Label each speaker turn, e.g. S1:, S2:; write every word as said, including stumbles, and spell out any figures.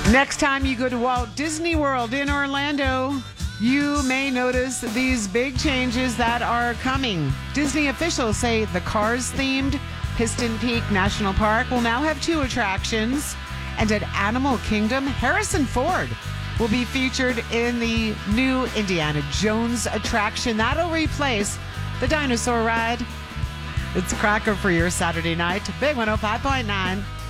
S1: Next time you go to Walt Disney World in Orlando, you may notice these big changes that are coming. Disney officials say the Cars-themed Piston Peak National Park will now have two attractions. And at Animal Kingdom, Harrison Ford will be featured in the new Indiana Jones attraction. That'll replace the dinosaur ride. It's Cracker for your Saturday night. Big one oh five point nine.